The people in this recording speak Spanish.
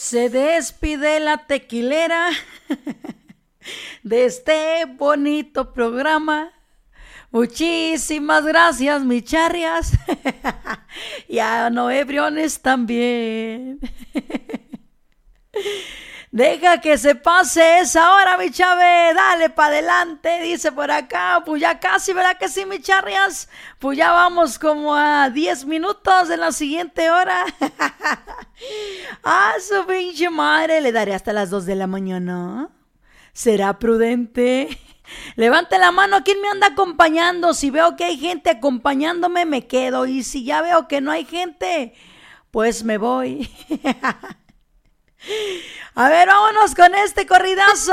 Se despide la tequilera de este bonito programa. Muchísimas gracias, mi charrias. Y a Noé Briones también. Deja que se pase esa hora, mi chave. Dale para adelante, dice por acá. Pues ya casi, ¿verdad que sí, mi charrias? Pues ya vamos como a 10 minutos de la siguiente hora. Ah, su pinche madre. Le daré hasta las 2 de la mañana. ¿Será prudente? Levante la mano, ¿quién me anda acompañando? Si veo que hay gente acompañándome, me quedo. Y si ya veo que no hay gente, pues me voy. A ver, vámonos con este corridazo.